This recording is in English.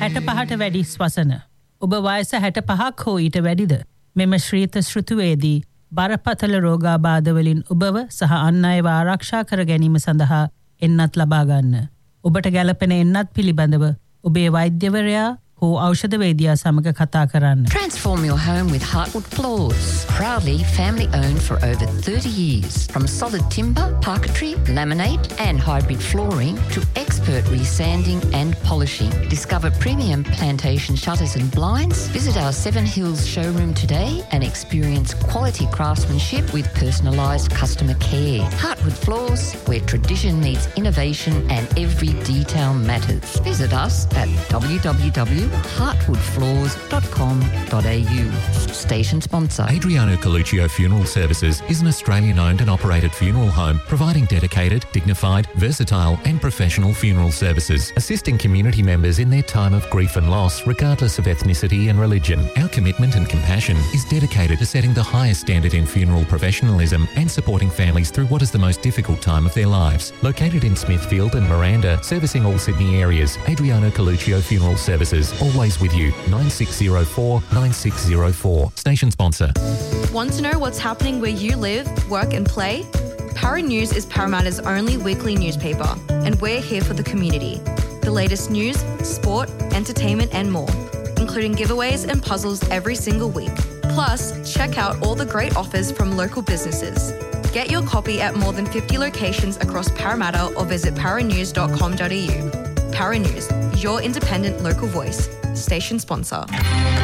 65ට වැඩි ස්වසන. ඔබ වයස 65ක් හෝ ඊට වැඩිද? මෙම ශ්‍රීත ශ්‍රුතුවේදී බරපතල රෝගාබාධවලින් ඔබව සහ අන් අයව ආරක්ෂා කර ගැනීම සඳහා එන්නත් ලබා ගන්න. ඔබට ගැළපෙන එන්නත් පිළිබඳව ඔබේ වෛද්‍යවරයා හෝ ඖෂධ වේදියා සමග කතා කරන්න. Transform your home with Heartwood Floors. Proudly family owned for over 30 years. From solid timber, parquetry, laminate and hybrid flooring to expert resanding and polishing. Discover premium plantation shutters and blinds. Visit our Seven Hills showroom today and experience quality craftsmanship with personalised customer care. Heartwood Floors, where tradition meets innovation and every detail matters. Visit us at www.heartwoodfloors.com.au. Station sponsor. Adriano Coluccio Funeral Services is an Australian-owned and operated funeral home providing dedicated, dignified, versatile and professional funeral services, assisting community members in their time of grief and loss regardless of ethnicity and religion. Our commitment and compassion is dedicated to setting the highest standard in funeral professionalism and supporting families through what is the most difficult time of their lives. Located in Smithfield and Miranda, servicing all Sydney areas, Adriano Coluccio Funeral Services, always with you. 9604 9604. Station sponsor. Want to know what's happening where you live, work and play? Para News is Parramatta's only weekly newspaper, and we're here for the community. The latest news, sport, entertainment and more, including giveaways and puzzles every single week. Plus, check out all the great offers from local businesses. Get your copy at more than 50 locations across Parramatta or visit paranews.com.au. Para News, your independent local voice. Station sponsor.